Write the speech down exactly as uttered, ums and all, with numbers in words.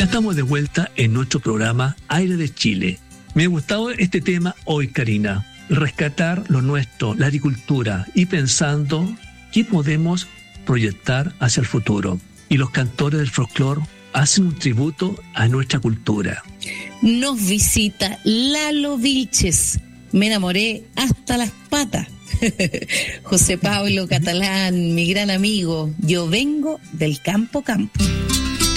Ya estamos de vuelta en nuestro programa Aire de Chile. Me ha gustado este tema hoy, Karina. Rescatar lo nuestro, la agricultura, y pensando qué podemos proyectar hacia el futuro. Y los cantores del folclore hacen un tributo a nuestra cultura. Nos visita Lalo Vilches. Me enamoré hasta las patas. José Pablo Catalán, mi gran amigo. Yo vengo del campo campo.